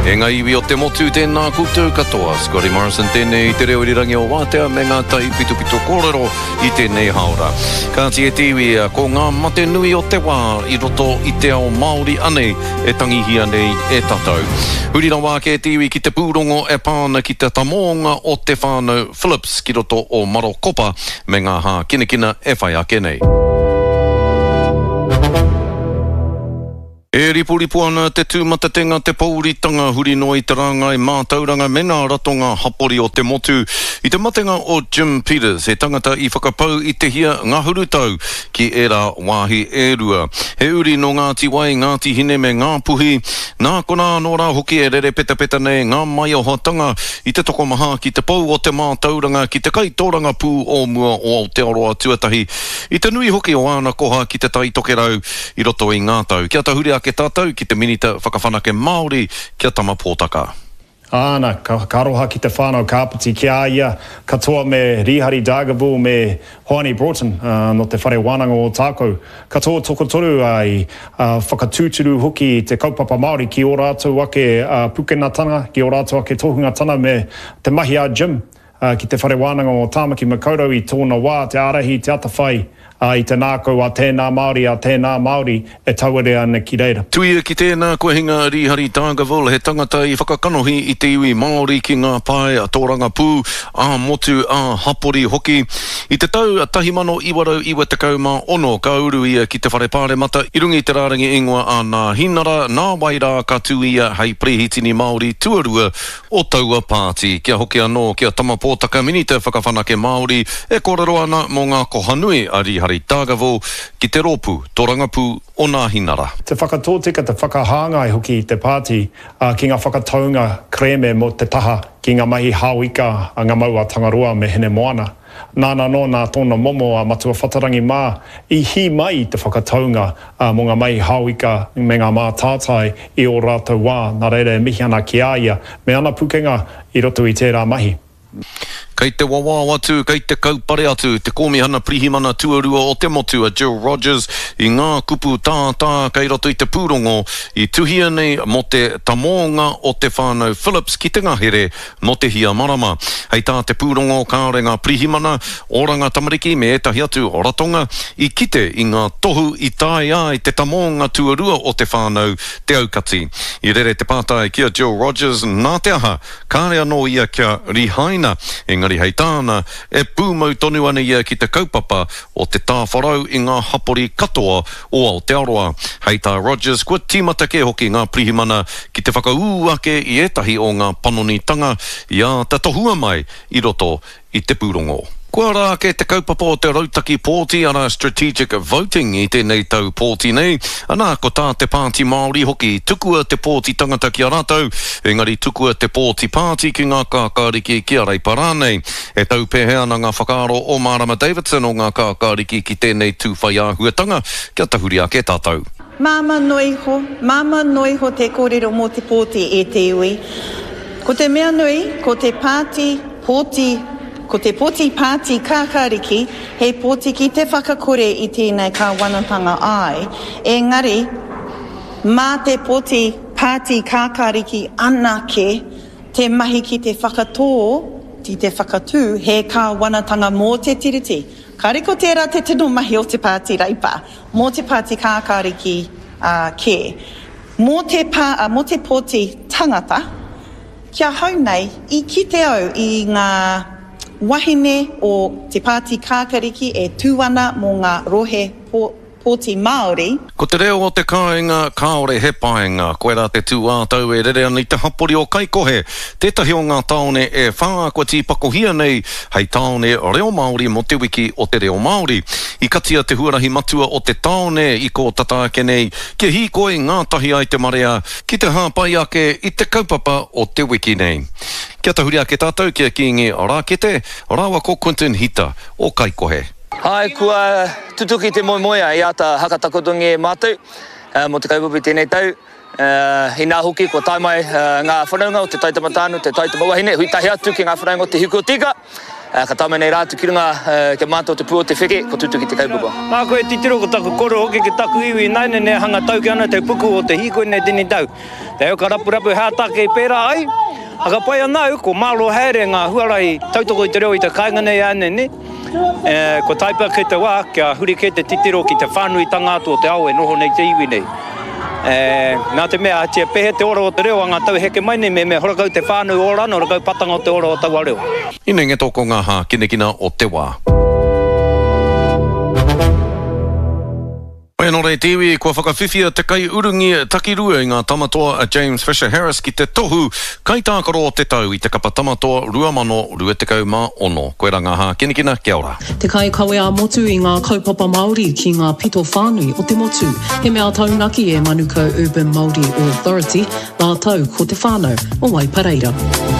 E ngā iwi o te motu tēnā koutou katoa. Scotty Morrison tēnei te reo irirangi o Wātea me ngā tai pito kōrero i tēnei haora. Kāti e tiwi ko ngā mate nui o te wā i roto i te ao Māori anei e tangihia nei e tatau. Hurira wā ke tiwi ki te pūrongo e pāna ki te tamonga o te whānau Phillips ki roto o Marokopa me ngā hā kinekina e whai ake nei. E ripuripu ana te tūmatatenga te pauritanga huri no i te rangai mātauranga me ngā ratonga hapori o te motu. I te matenga o Jim Peters, he tangata i whakapau i te hia ngā hurutau ki era wāhi e rua. He uri no Ngāti Wai, Ngāti Hine me Ngā Puhi, nā kona no rā hoki e rere peta nei ngā mai o hatanga i te toko maha ki te pau o te mātauranga ki te kaitōranga pū o mua o Aotearoa tuatahi. I te nui hoki o āna koha ki te tai tokerau i roto i ngātau. Kia ta huri ke tātou ki te minita whakawhanake Māori kia tama pōtaka. Ana, ka roha ki te whānau kāpiti ki a ia, katoa me Rihari Dagavu me Hoani Broughton no te whare wānanga o tākou. Katoa tokotoru ai whakatūturu hoki te kaupapa Māori ki o rātou ake pukenatanga, ki o rātou ake tohungatana me te mahi a Jim ki te whare wānanga o Tāmaki Makaurau i tōna wā, te arahi, te atawhai. I te nākau a tēnā Māori e tauere ana ki reira. Tuia ki tēnā kua hinga Rihari Dagavul, he tangata i whakakanohi i te iwi Māori ki ngā pae a tōranga pū, a motu, a hapori hoki. I te tau a 1991 ka uru ia ki te whare pāre mata, i rungi te rārangi ingoa a nā hinara, nā waira ka tū ia hei prehitini Māori tuarua o taua pāti. Kia hoki anō, kia tama pōtaka minita whakawhanake Māori, e kōrero ana mō ngā kohanui a Rihari Dagavo ki te rōpū, tō rangapū o nā hinara. Te whakatōtika, te whakahāngai hoki i te pāti ki ngā whakataunga kreme mo te taha ki ngā mahi hauika a ngā maua tangaroa me hene moana. Nāna no nā tōna momo a matua whatarangi mā i hi mai te whakataunga mo ngā mahi hauika me ngā mā tātai i o rātou wā, nā reire mihi ana ki āia me ana pukenga i roto i tērā mahi. Kei te wawa watu, kei te kaupare atu, te komihana prihimana tuarua o te motu a Jill Rogers i ngā kupu tā kei roto i te pūrongo i tuhia nei mo te tamonga o te whānau Phillips ki te ngahere mo te hia marama. Hei tā te pūrongo kāore ngā prihimana oranga tamariki me etahi atu o ratonga i kite i ngā tohu i tai ai te tamonga tuarua o te whānau te aukati. I rere te pātai kia Jill Rogers nā te aha, kāre anō ia kia rihaina engari hei tāna e pūmau tonu ana ia ki te kaupapa o te tāwharau i ngā hapori katoa o Aotearoa. Hei tā Rogers, kua tīmata ke hoki ngā prihimana ki te whakaū ake i etahi o ngā panonitanga ia te tohua mai i roto i te pūrongo. Kua rā ke te kaupapa o te rautaki pōti ana strategic voting i tēnei tau pōti nei. Anā ko tā te pāti Māori hoki tukua te pōti tangata ki a rātou, engari tukua te pōti pāti ki ngā kākāriki ki a Reiparānei. E tau pēhe ana ngā whakaaro o Marama Davidson o ngā kākāriki ki tēnei tūwhai āhuatanga, kia tahuri a ke tātou. Māma noiho te kōrero mō te pōti e te iwi. Ko te mea nui, ko te pāti pāti kākāriki, hei pōti ki te whakakore i tēnei ka wanatanga ai. Engari, mā te pōti pāti kākāriki anake, te mahi ki te whakatō, ki te whakatū, he ka wanatanga mō te tiriti. Kariko tērā te tino mahi o te pāti raipa, mō te pāti kākāriki ke. Mō te pōti tangata, kia hau nei, i ki te au i ngā wahine o te pāti kākāriki e tūana mō ngā rohe pōti Māori. Ko te reo o te kāinga, kāore he paenga, koe rā te tū ātau e rere ana i te hapori o Kaikohe. Tētahi o ngā taone e whākua tīpakohia nei, hei taone reo Māori mo te wiki o te reo Māori. I katia te huarahi matua o te taone i ko tataake nei, kia hīkoi ngā tahi ai te marea, ki te hāpai ake i te kaupapa o te wiki nei. Kia tahuri ake tātou, kia kiingi o rākete, o rāwa ko Quentin Hita o Kaikohe. Ai, kua tutuki te moimoia i ata hakatakotongi mātou, mo te kaupapi tēnei tau. I nā hoki, ko tai mai ngā whanaunga o te taitama tānu, te taitama wahine, hui tahi atu ki ngā whanaunga o te hiko tika. ka tamene rātu ki runga ke mātou te pua te wheke, ko tutu ki te kaupapa. Mā koe titiro ko taku koro hoki ki taku iwi naine ne hanga tau ki ana te puku o te hiko nei tini tau. Te au ka rapu hātake i pērā ai, haka pai anau ko mālo haere ngā huarai tautoko i te reo i te kāinga nei ane ne. Ko taipa ki te wā, kia huri ke te titiro ki te whānui tangātu o te aue noho nei te iwi nei. Nā te mea atia pehe te ora o te reo a ngā tau heke mai nei me horakau te whānui o rana, horakau patanga o te ora o tau a reo. Ine nge tōko ngā hā kinekina o te wā. Oi nō rei te iwi, kua whakawhiwhia te kai urungi takirua i ngā tamatoa a James Fisher Harris ki te tohu kai tākaro o te tau i te kapa tamatoa 2026. Koe rā ngā hā kinekina, kia ora. Te kai kawe a motu i ngā kaupapa Māori ki ngā pito whānui o te motu. He mea taunaki e Manukau Urban Māori Authority, ngā tau ko te whānau o Waipareira.